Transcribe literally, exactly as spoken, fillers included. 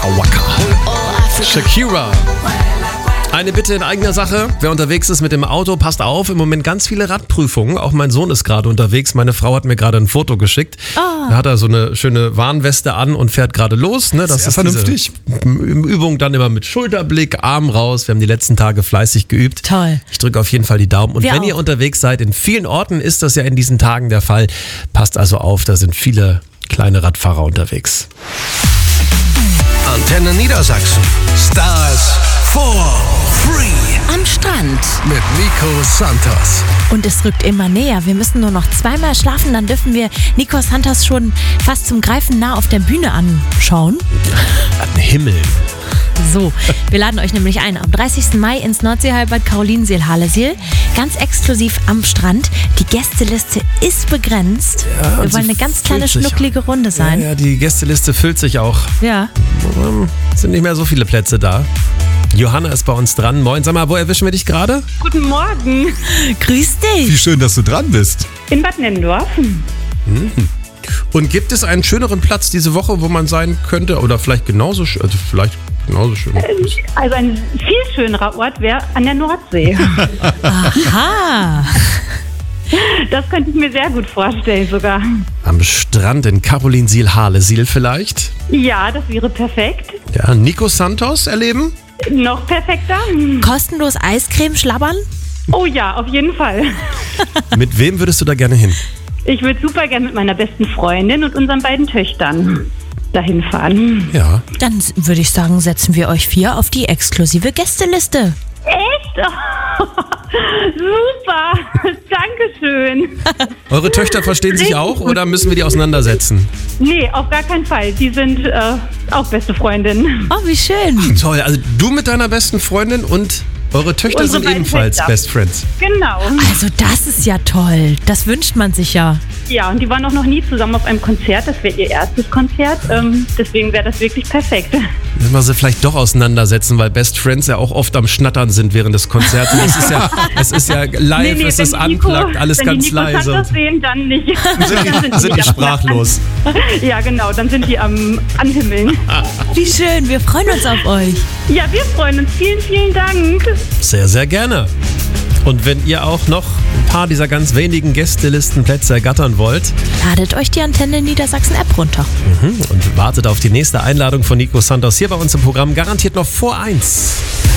Waka. Shakira. Eine Bitte in eigener Sache. Wer unterwegs ist mit dem Auto, passt auf. Im Moment ganz viele Radprüfungen. Auch mein Sohn ist gerade unterwegs. Meine Frau hat mir gerade ein Foto geschickt. Oh. Da hat er so eine schöne Warnweste an und fährt gerade los. Ne? Das Sehr ist vernünftig. Übung dann immer mit Schulterblick, Arm raus. Wir haben die letzten Tage fleißig geübt. Toll. Ich drücke auf jeden Fall die Daumen. Und Wir wenn auch. ihr unterwegs seid, in vielen Orten ist das ja in diesen Tagen der Fall. Passt also auf, da sind viele kleine Radfahrer unterwegs. Antenne Niedersachsen. Stars for free. Am Strand. Mit Nico Santos. Und es rückt immer näher. Wir müssen nur noch zweimal schlafen, dann dürfen wir Nico Santos schon fast zum Greifen nah auf der Bühne anschauen. An Himmel. So, wir laden euch nämlich ein am dreißigsten Mai ins Nordseehalbad Karolinenseel-Haleseel. Ganz exklusiv am Strand. Die Gästeliste ist begrenzt. Ja, wir und wollen sie eine ganz kleine, füllt sich schnucklige Runde sein. Ja, ja, die Gästeliste füllt sich auch. Ja. Es sind nicht mehr so viele Plätze da. Johanna ist bei uns dran. Moin, sag mal, wo erwischen wir dich gerade? Guten Morgen. Grüß dich. Wie schön, dass du dran bist. In Bad Nennendorf. Und gibt es einen schöneren Platz diese Woche, wo man sein könnte? Oder vielleicht genauso schön? Also vielleicht genauso schön. Also ein viel schönerer Ort wäre an der Nordsee. Aha. Das könnte ich mir sehr gut vorstellen sogar. Am Strand in Karolinenseel-Haleseel vielleicht? Ja, das wäre perfekt. Ja, Nico Santos erleben? Noch perfekter. Kostenlos Eiscreme schlabbern? Oh ja, auf jeden Fall. Mit wem würdest du da gerne hin? Ich würde super gerne mit meiner besten Freundin und unseren beiden Töchtern dahin fahren. Ja. Dann würde ich sagen, setzen wir euch vier auf die exklusive Gästeliste. Echt? Super. Dankeschön. Eure Töchter verstehen sich Richtig auch gut. oder müssen wir die auseinandersetzen? Nee, auf gar keinen Fall. Die sind äh, auch beste Freundinnen. Oh, wie schön. Toll, also du mit deiner besten Freundin und eure Töchter Unsere sind beiden ebenfalls Töchter. Best Friends. Genau. Also das ist ja toll. Das wünscht man sich ja. Ja, und die waren auch noch nie zusammen auf einem Konzert. Das wäre ihr erstes Konzert. Ähm, deswegen wäre das wirklich perfekt. Müssen wir sie vielleicht doch auseinandersetzen, weil Best Friends ja auch oft am Schnattern sind während des Konzerts. Und es ist ja, es ist ja live, es ist wenn die Nico- unplugged, alles wenn ganz die Nico leise. Santos sehen, dann nicht. Sind die, Dann sind die am- sprachlos. Ja, genau. Dann sind die am Anhimmeln. Wie schön. Wir freuen uns auf euch. Ja, wir freuen uns. Vielen, vielen Dank. Sehr, sehr gerne. Und wenn ihr auch noch ein paar dieser ganz wenigen Gästelistenplätze ergattern wollt Ladet euch die Antenne Niedersachsen App runter. und wartet auf die nächste Einladung von Nico Santos hier bei uns im Programm, garantiert noch vor eins.